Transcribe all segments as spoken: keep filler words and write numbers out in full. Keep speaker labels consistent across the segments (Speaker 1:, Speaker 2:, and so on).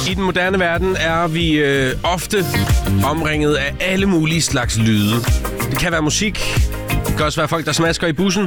Speaker 1: I den moderne verden er vi øh, ofte omringet af alle mulige slags lyde. Det kan være musik. Det kan også være folk, der smasker i bussen.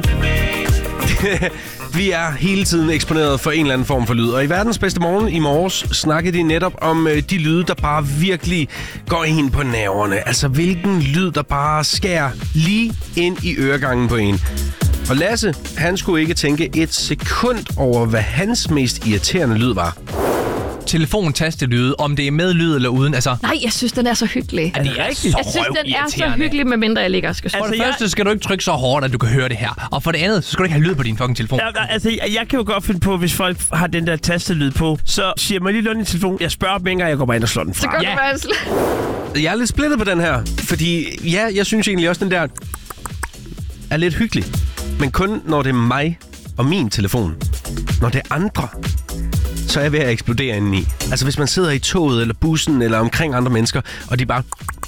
Speaker 1: Vi er hele tiden eksponeret for en eller anden form for lyd. Og i Verdens Bedste Morgen i morges snakkede de netop om øh, de lyde, der bare virkelig går ind på nerverne. Altså hvilken lyd, der bare skærer lige ind i øregangen på en. Og Lasse, han skulle ikke tænke et sekund over, hvad hans mest irriterende lyd var.
Speaker 2: Telefontastelyd, om det er med lyd eller uden. Altså,
Speaker 3: Nej, jeg synes, den er så hyggelig.
Speaker 2: er det rigtigt?
Speaker 3: Jeg synes, den er så hyggelig, med mindre jeg ligger og skal
Speaker 2: For
Speaker 3: sove.
Speaker 2: det første skal du ikke trykke så hårdt, at du kan høre det her. Og for det andet, så skal du ikke have lyd på din fucking telefon.
Speaker 4: Ja, altså, jeg, jeg kan jo godt finde på, hvis folk har den der tastelyd på, så siger man lige låne din telefon. Jeg spørger dem ikke, og jeg går bare ind og slår den fra.
Speaker 3: Så går
Speaker 2: Ja.
Speaker 3: det bare slet.
Speaker 1: Jeg er lidt splittet på den her, fordi ja, jeg synes egentlig også, den der er lidt hyggelig. Men kun når det er mig og min telefon. Når det er andre, så er jeg ved at eksplodere indeni. Altså hvis man sidder i toget eller bussen eller omkring andre mennesker, og de bare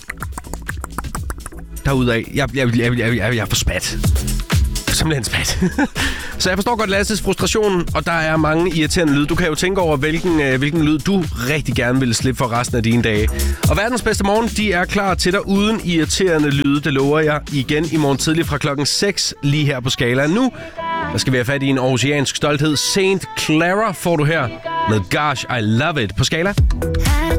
Speaker 1: derudad. Jeg, jeg, jeg, jeg, jeg, jeg er for spat. Simpelthen spat. Så jeg forstår godt Lasses frustration, og der er mange irriterende lyde. Du kan jo tænke over, hvilken, øh, hvilken lyd du rigtig gerne vil slippe for resten af dine dage. Og Verdens Bedste Morgen, de er klar til dig uden irriterende lyde. Det lover jeg igen i morgen tidlig fra klokken seks lige her på Skala. Nu der skal vi have fat i en aarhusiansk stolthed. Saint Clara får du her med Gosh, I Love It på Skala.